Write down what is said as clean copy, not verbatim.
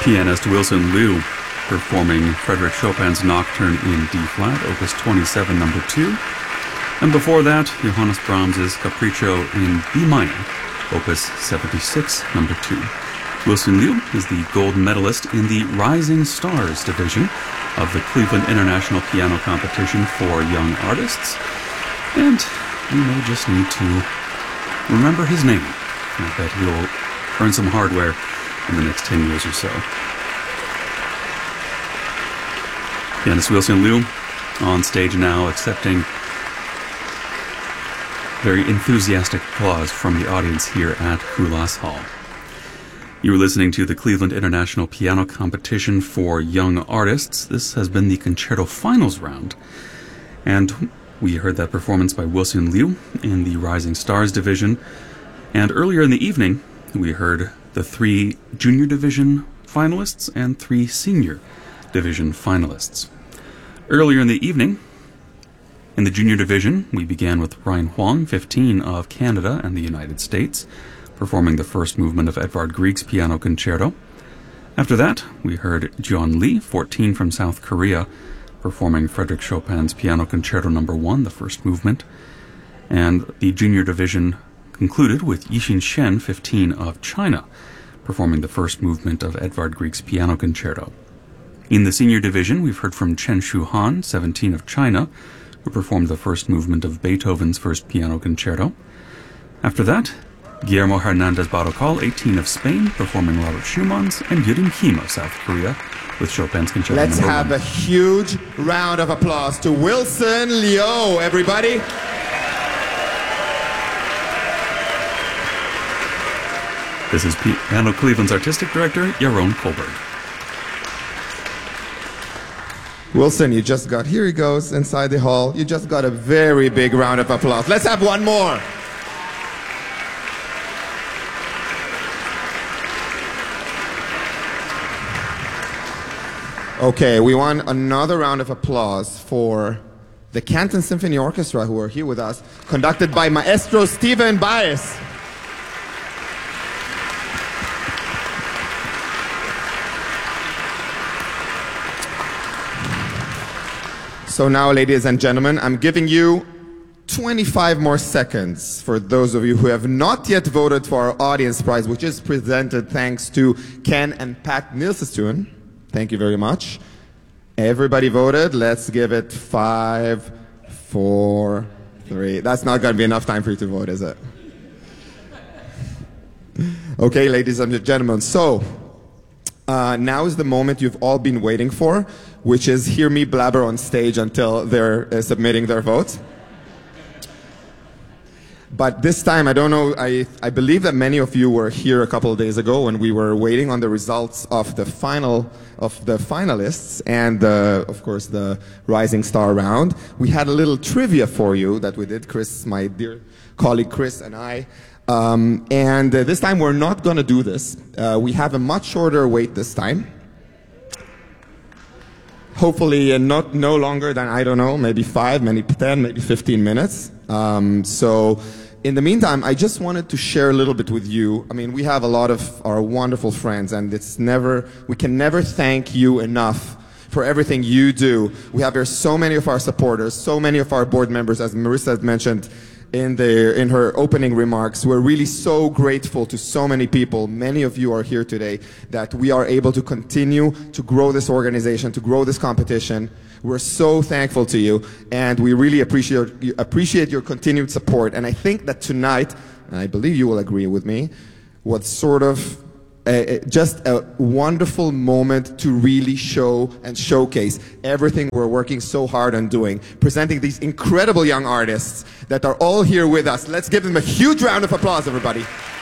Pianist Wilson Liu performing Frédéric Chopin's Nocturne in D-flat, Opus 27, number 2. And before that, Johannes Brahms's Capriccio in B minor, Opus 76, number 2. Wilson Liu is the gold medalist in the Rising Stars division of the Cleveland International Piano Competition for Young Artists. And we may just need to remember his name. I bet he'll earn some hardware in the next 10 years or so. Pianist Wilson Liu on stage now, accepting very enthusiastic applause from the audience here at Kulas Hall. You were listening to the Cleveland International Piano Competition for Young Artists. This has been the Concerto Finals round, and we heard that performance by Wilson Liu in the Rising Stars division. And earlier in the evening, we heard the 3 junior division finalists and 3 senior division finalists. Earlier in the evening, in the junior division, we began with Ryan Huang, 15, of Canada and the United States, performing the first movement of Edvard Grieg's Piano Concerto. After that, we heard John Lee, 14, from South Korea, performing Frédéric Chopin's Piano Concerto No. 1, the first movement. And the junior division concluded with Yixin Shen, 15, of China, performing the first movement of Edvard Grieg's Piano Concerto. In the senior division, we've heard from Chen Shuhan, 17, of China, who performed the first movement of Beethoven's first piano concerto. After that, Guillermo Hernandez Barocal, 18, of Spain, performing Robert Schumann's, and Yurin Kim of South Korea with Chopin's Concerto Let's No. 1. have a huge round of applause to Wilson Liu, everybody. This is Piano Cleveland's artistic director, Yaron Kolberg. Wilson, you just got, here he goes inside the hall. You just got a very big round of applause. Let's have one more. Okay, we want another round of applause for the Canton Symphony Orchestra, who are here with us, conducted by Maestro Stephen Baez. So now, ladies and gentlemen, I'm giving you 25 more seconds for those of you who have not yet voted for our audience prize, which is presented thanks to Ken and Pat Nilsestuen. Thank you very much. Everybody voted. Let's give it 5, 4, 3. That's not going to be enough time for you to vote, is it? Okay, ladies and gentlemen. So now is the moment you've all been waiting for, which is hear me blabber on stage until they're submitting their votes. But this time, I don't know, I believe that many of you were here a couple of days ago when we were waiting on the results of the finalists and, of course, the Rising Star round. We had a little trivia for you that we did, Chris, my dear colleague Chris and I. And this time we're not going to do this. We have a much shorter wait this time. Hopefully no longer than, I don't know, maybe 5, maybe 10, maybe 15 minutes. So in the meantime, I just wanted to share a little bit with you. I mean, we have a lot of our wonderful friends, and we can never thank you enough for everything you do. We have here so many of our supporters, so many of our board members, as Marissa had mentioned in her opening remarks. We're really so grateful to so many people. Many of you are here today that we are able to continue to grow this organization, to grow this competition. We're so thankful to you, and we really appreciate your continued support. And I think that tonight, and I believe you will agree with me, was sort of just a wonderful moment to really show and showcase everything we're working so hard on doing, presenting these incredible young artists that are all here with us. Let's give them a huge round of applause, everybody.